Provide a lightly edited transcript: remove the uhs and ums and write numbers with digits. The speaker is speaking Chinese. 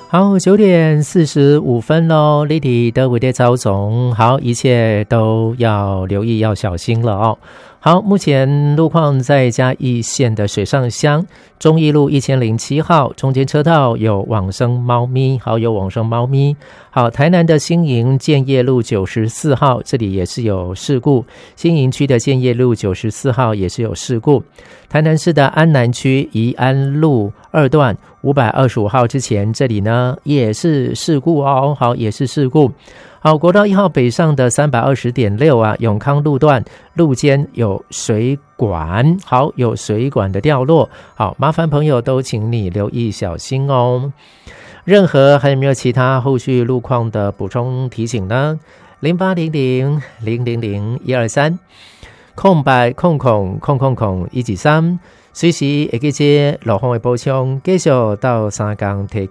好，9:45咯，你哋都會的周總，好，一切都要留意，要小心了哦。好，目前路况在嘉义县的水上乡忠义路1007号中间车道有往生猫咪，好，有往生猫咪。好，台南的新营建业路94号这里也是有事故，新营区的建业路94号也是有事故。台南市的安南区宜安路2段525号之前，这里呢也是事故哦，好，也是事故。好，国道1号北上的320.6啊，永康路段路肩有水管，好，有水管的掉落，好，麻烦朋友都请你留意小心哦。任何还有没有其他后续路况的补充提醒呢？0800-000-123空白空123，随时会记这路况的补充，继续到3天提